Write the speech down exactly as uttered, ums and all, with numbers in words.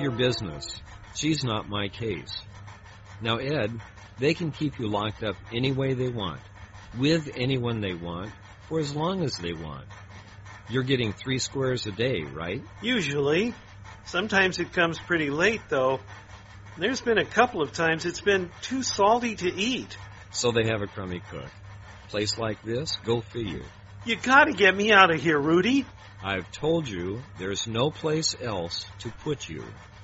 your business. She's not my case. Now, Ed, they can keep you locked up any way they want, with anyone they want, for as long as they want. You're getting three squares a day, right? Usually. Sometimes it comes pretty late, though. There's been a couple of times it's been too salty to eat. So they have a crummy cook. Place like this, go figure. You gotta get me out of here, Rudy. I've told you there's no place else to put you.